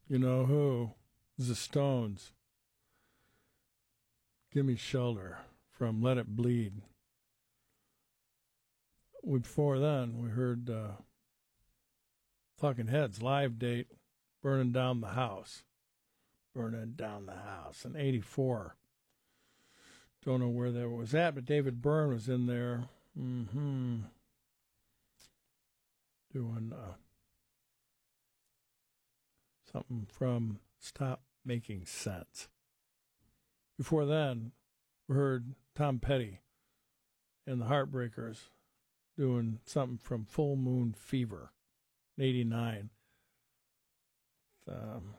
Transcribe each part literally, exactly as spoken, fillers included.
You know who? The Stones. Gimme Shelter from Let It Bleed. Before then, we heard uh, Talking Heads live date, Burning Down the House. Burning Down the House in eighty-four. Don't know where that was at, but David Byrne was in there. Mm-hmm. Doing uh, something from Stop Making Sense. Before then, we heard Tom Petty and the Heartbreakers doing something from Full Moon Fever in eighty-nine. Um,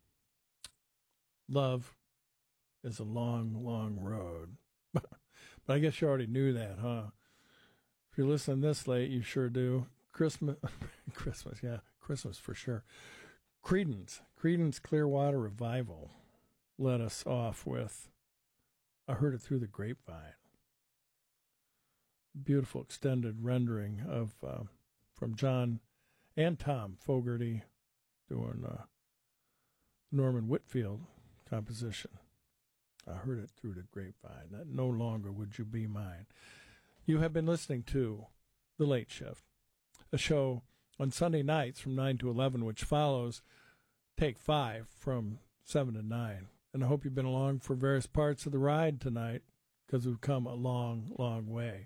Love is a long, long road. But I guess you already knew that, huh? If you're listening this late, you sure do. Christmas, Christmas, yeah, Christmas for sure. Creedence, Creedence Clearwater Revival let us off with I Heard It Through the Grapevine. Beautiful extended rendering of uh, from John and Tom Fogerty doing uh, Norman Whitfield composition. I heard it through the grapevine, that no longer would you be mine. You have been listening to The Late Shift, a show on Sunday nights from nine to eleven, which follows Take Five from seven to nine. And I hope you've been along for various parts of the ride tonight, because we've come a long, long way.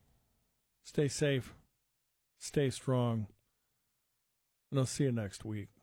Stay safe, stay strong, and I'll see you next week.